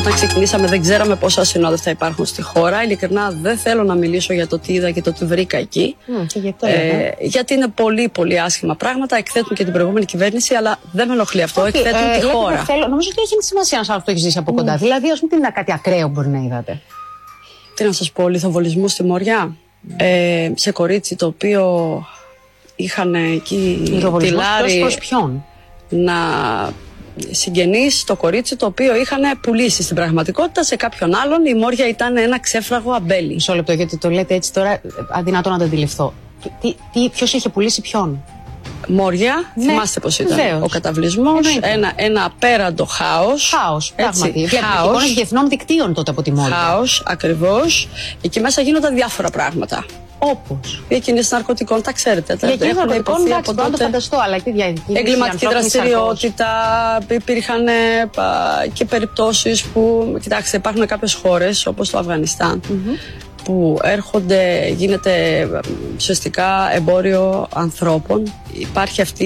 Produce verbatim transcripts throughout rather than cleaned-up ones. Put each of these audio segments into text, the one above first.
Όταν ξεκινήσαμε δεν ξέραμε πόσα ασυνόδευτα υπάρχουν στη χώρα. Ειλικρινά δεν θέλω να μιλήσω για το τι είδα και το τι βρήκα εκεί. Mm, και γιατί, ε, γιατί είναι πολύ πολύ άσχημα πράγματα. Εκθέτουν και την προηγούμενη κυβέρνηση, αλλά δεν με ενοχλεί αυτό. Okay, εκθέτουν ε, τη λέτε, χώρα. Θέλω, νομίζω ότι έχει σημασία να αυτό έχει ζήσει από κοντά. Mm. Δηλαδή, α πούμε, τι είναι κάτι ακραίο μπορεί να είδατε. Τι να σας πω, λιθοβολισμού στη Μοριά. Mm. Ε, σε κορίτσι το οποίο είχαν εκεί τη Λάρη. Προς ποιον? Να συγγενείς το κορίτσι το οποίο είχαν πουλήσει στην πραγματικότητα σε κάποιον άλλον. Η Μόρια ήταν ένα ξέφραγο αμπέλι. Μισό λεπτό, γιατί το λέτε έτσι τώρα, αδυνατό να το αντιληφθώ. Τι, τι, ποιος είχε πουλήσει ποιον? Μόρια, ναι, θυμάστε πως ήταν βεβαίως. Ο καταβλισμός, ένα, ένα απέραντο χάος. Χάος, πράγματι. Εικόνες διεθνών δικτύων τότε από τη Μόρια. Χάος, ακριβώς. Εκεί μέσα γίνονταν διάφορα πράγματα. Όπως διακίνηση ναρκωτικών, τα ξέρετε. Τα διακίνηση ναρκωτικών, εντάξει, μπορώ να το φανταστώ, αλλά τι διακίνηση. Εγκληματική δραστηριότητα, υπήρχαν και περιπτώσεις που, κοιτάξτε, υπάρχουν κάποιες χώρες όπως το Αφγανιστάν. Mm-hmm. Που έρχονται, γίνεται ουσιαστικά εμπόριο ανθρώπων. Υπάρχει αυτή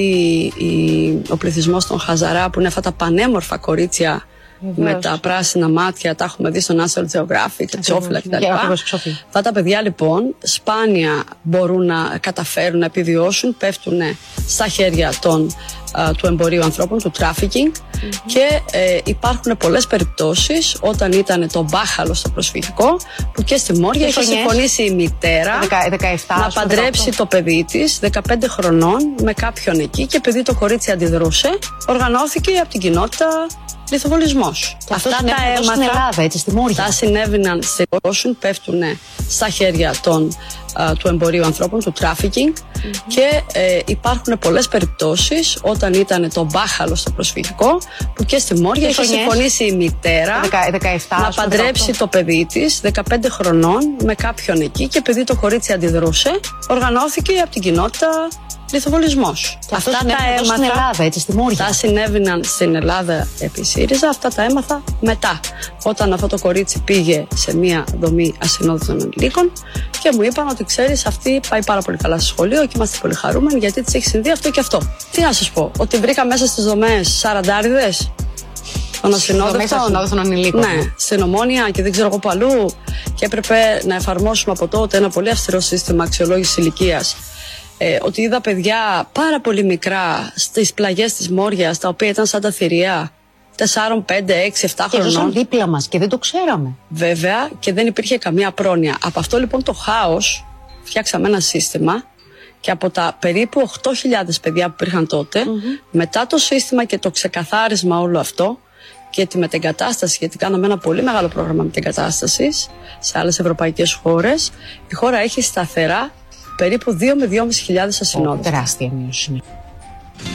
η, ο πληθυσμός των Χαζαρά που είναι αυτά τα πανέμορφα κορίτσια με τα πράσινα μάτια, τα έχουμε δει στο National Geographic, εξώφυλλα κτλ. Αυτά τα παιδιά λοιπόν σπάνια μπορούν να καταφέρουν να επιβιώσουν, πέφτουν στα χέρια των, α, του εμπορίου ανθρώπων, του trafficking. Mm-hmm. Και ε, υπάρχουν πολλές περιπτώσεις όταν ήταν το μπάχαλο στο προσφυγικό που και στη Μόρια είχε συμφωνήσει η μητέρα δεκαεπτά, να παντρέψει το παιδί της δεκαπέντε χρονών με κάποιον εκεί, και επειδή το κορίτσι αντιδρούσε οργανώθηκε από την κοινότητα λιθοβολισμός. Αυτά τα έμαθα στην Ελλάδα, έτσι, στη Μόρια. Τα συνέβαιναν στη Ρώσουν, πέφτουν στα χέρια των, α, του εμπορίου ανθρώπων, του trafficking. Mm-hmm. Και ε, υπάρχουν πολλές περιπτώσεις όταν ήταν το μπάχαλο στο προσφυγικό που και στη Μόρια είχε συμφωνήσει η μητέρα δεκαεπτά, να παντρέψει το παιδί της δεκαπέντε χρονών με κάποιον εκεί, και επειδή το κορίτσι αντιδρούσε οργανώθηκε από την κοινότητα λιθοβολισμός. Αυτά τα έμαθα στην Ελλάδα, έτσι, στη Μόρια. Τα συνέβαιναν στην Ελλάδα επί ΣΥΡΙΖΑ, αυτά τα έμαθα μετά. Όταν αυτό το κορίτσι πήγε σε μια δομή ασυνόδευτων ανηλίκων και μου είπαν ότι ξέρεις, αυτή πάει πάρα πολύ καλά στο σχολείο και είμαστε πολύ χαρούμενοι γιατί της έχει συμβεί αυτό και αυτό. Τι να σας πω, ότι βρήκα μέσα στις δομές σαραντάριδες των ασυνόδευτων ανηλίκων. Ναι, στην Ομόνια και δεν ξέρω εγώ παλού, και έπρεπε να εφαρμόσουμε από τότε ένα πολύ αυστηρό σύστημα αξιολόγησης ηλικίας. Ε, ότι είδα παιδιά πάρα πολύ μικρά στις πλαγιές της Μόριας, τα οποία ήταν σαν τα θηρία, τεσσάρων, πέντε, έξι, επτά χρονών. Και ζούσαν δίπλα μας και δεν το ξέραμε. Βέβαια, και δεν υπήρχε καμία πρόνοια. Από αυτό λοιπόν το χάος φτιάξαμε ένα σύστημα, και από τα περίπου οκτώ χιλιάδες παιδιά που υπήρχαν τότε, mm-hmm. μετά το σύστημα και το ξεκαθάρισμα όλο αυτό και τη μετεγκατάσταση, γιατί κάναμε ένα πολύ μεγάλο πρόγραμμα μετεγκατάστασης σε άλλες ευρωπαϊκές χώρες, η χώρα έχει σταθερά περίπου δύο με δυόμισι χιλιάδες ασυνόδευτους. Τεράστια μείωση.